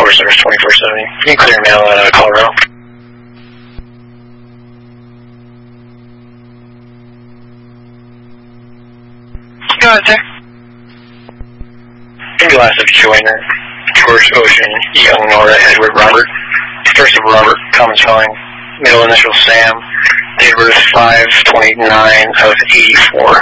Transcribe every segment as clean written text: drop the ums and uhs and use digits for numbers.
Service 2470. You can clear mail out of Colorado. Go ahead, sir. Glass of Joyner, George Ocean, Young, Nora, Edward, Robert. First of Robert, common spelling. Middle initial Sam. Date of birth 5/29 of 84.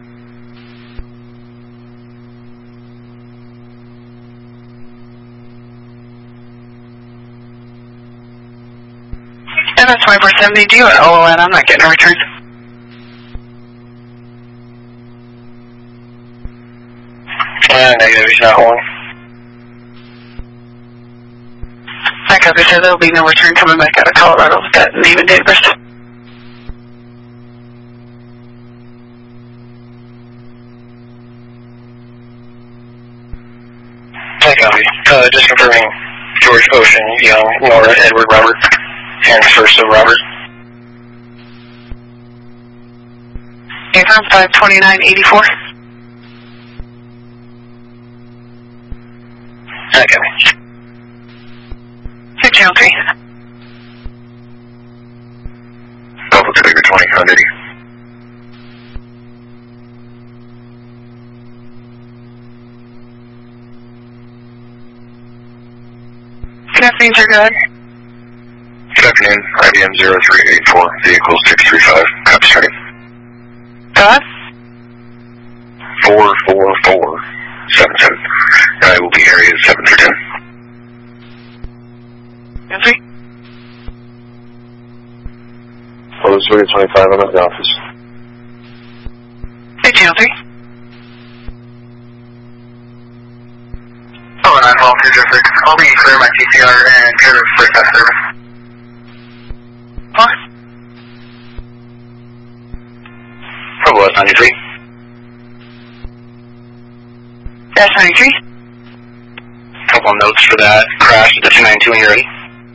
And that's 2470. Do you have LON? I'm not getting a return. Negative, he's not holding. I copy, sir. There'll be no return coming back out of Colorado with that name and date of birth. I copy. Just confirming George Ocean, Young, Nora, Edward, Robert, and first of Robert. Confirm 52984. I copy. Good channel 3. Double Tiger 2000. Good afternoon, sir. Go ahead. Good afternoon. IBM 0384, vehicle 635. Copy starting. Go ahead. 44477. And I will be area 7 through 10. Channel 3. Well, this is 25. I'm at the office. Good channel 3. Oh, 912 I'll be clear my CCR and clear the first test service. What? Probably 93. Dash 93. Couple of notes for that crash at the 292 when you're ready.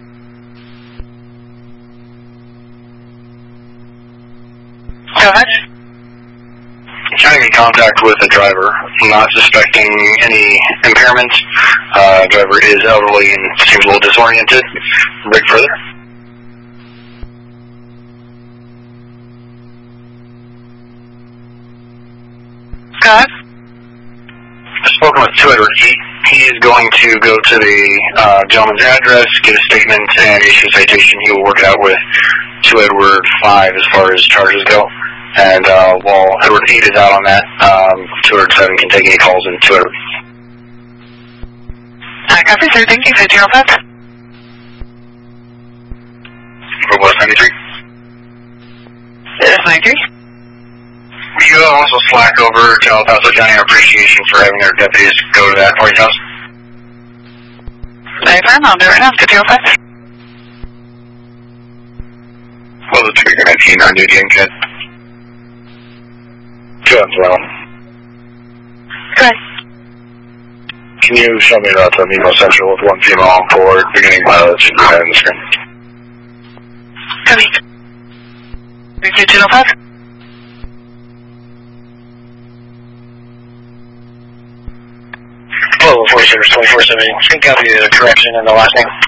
Go ahead. I'm trying to get in contact with the driver. I'm not suspecting any impairments. Driver is elderly and seems a little disoriented. Break further. Go ahead. I've spoken with 2 Edward. He is going to go to the gentleman's address, get a statement, and issue a citation. He will work it out with 2 Edward 5 as far as charges go. And while Edward 8 is out on that, 2 Edward 7 can take any calls in 2 Edward. I copy, sir. Thank you. 505. Robust 93. Dash 93. Will you also slack over to El Paso County our appreciation for having their deputies go to that party house? Affirm. I'll do it right now. 505. Well, the Trigger 19 on duty and kid. 211. Good. Can you show me that Nemo Central with 1 female on board, beginning mileage, and behind the screen? Copy. 3205. Hello, 47 2470. Can you copy the correction and the last name?